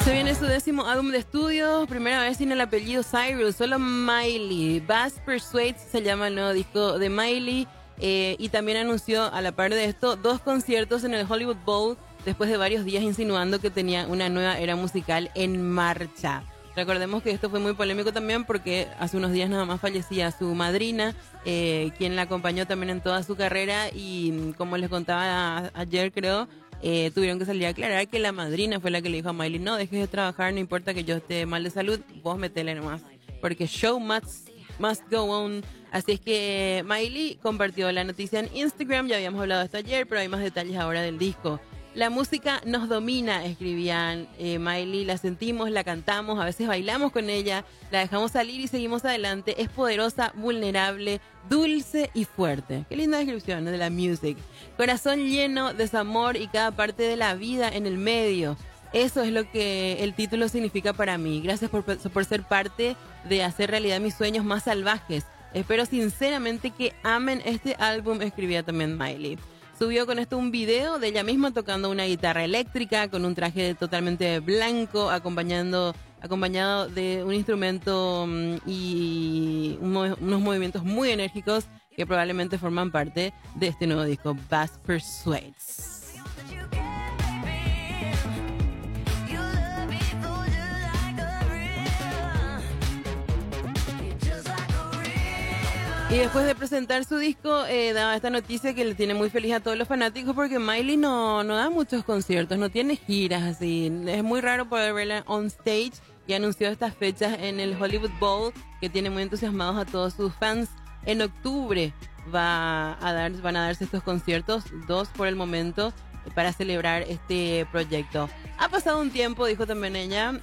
Se viene su 10º álbum de estudio, primera vez sin el apellido Cyrus, solo Miley. Bass Persuades se llama el nuevo disco de Miley, y también anunció a la par de esto 2 conciertos en el Hollywood Bowl después de varios días insinuando que tenía una nueva era musical en marcha. Recordemos que esto fue muy polémico también porque hace unos días nada más fallecía su madrina, quien la acompañó también en toda su carrera, y como les contaba ayer creo, tuvieron que salir a aclarar que la madrina fue la que le dijo a Miley: no dejes de trabajar, no importa que yo esté mal de salud, vos metele nomás, porque show must go on. Así es que Miley compartió la noticia en Instagram, ya habíamos hablado de esto ayer, pero hay más detalles ahora del disco. La música nos domina, escribían Miley, la sentimos, la cantamos, a veces bailamos con ella, la dejamos salir y seguimos adelante. Es poderosa, vulnerable, dulce y fuerte. Qué linda descripción de la music. Corazón lleno, desamor y cada parte de la vida en el medio. Eso es lo que el título significa para mí. Gracias por ser parte de hacer realidad mis sueños más salvajes. Espero sinceramente que amen este álbum, escribía también Miley. Subió con esto un video de ella misma tocando una guitarra eléctrica con un traje totalmente blanco, acompañado de un instrumento y unos movimientos muy enérgicos que probablemente forman parte de este nuevo disco, Bass Persuades. Y después de presentar su disco, daba esta noticia que le tiene muy feliz a todos los fanáticos porque Miley no da muchos conciertos, no tiene giras así. Es muy raro poder verla on stage, y anunció estas fechas en el Hollywood Bowl que tiene muy entusiasmados a todos sus fans. En octubre van a darse estos conciertos, 2 por el momento, para celebrar este proyecto. Ha pasado un tiempo, dijo también ella,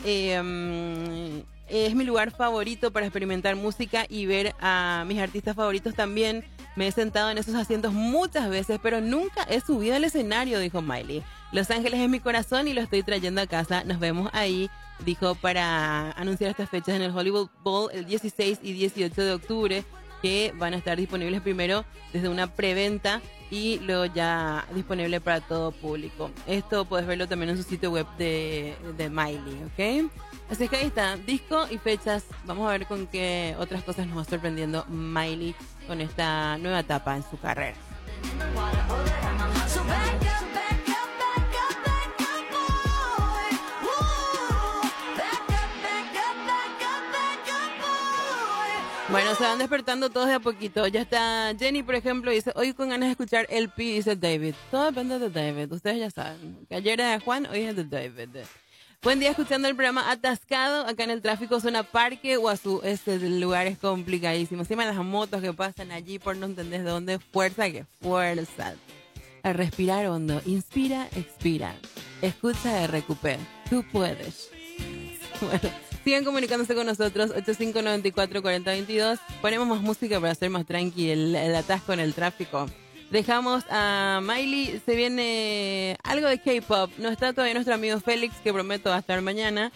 es mi lugar favorito para experimentar música y ver a mis artistas favoritos también. Me he sentado en esos asientos muchas veces, pero nunca he subido al escenario, dijo Miley. Los Ángeles es mi corazón y lo estoy trayendo a casa. Nos vemos ahí, dijo, para anunciar estas fechas en el Hollywood Bowl el 16 y 18 de octubre, que van a estar disponibles primero desde una preventa y luego ya disponible para todo público. Esto puedes verlo también en su sitio web de Miley, ¿ok? Así es que ahí está, disco y fechas. Vamos a ver con qué otras cosas nos va sorprendiendo Miley con esta nueva etapa en su carrera. Bueno, se van despertando todos de a poquito. Ya está Jenny, por ejemplo, dice: hoy con ganas de escuchar LP, dice David. Todo depende de David, ustedes ya saben. Que ayer era de Juan, hoy es de David. Buen día escuchando el programa atascado acá en el tráfico zona Parque Guazú. Este lugar es complicadísimo. Encima las motos que pasan allí por no entender de dónde. Fuerza que fuerza. A respirar hondo. Inspira, expira. Escucha, recupera. Tú puedes. Bueno, sigan comunicándose con nosotros. 8594-4022. Ponemos más música para hacer más tranqui el atasco en el tráfico. Dejamos a Miley, se viene algo de K-pop. No está todavía nuestro amigo Félix, que prometo va a estar mañana,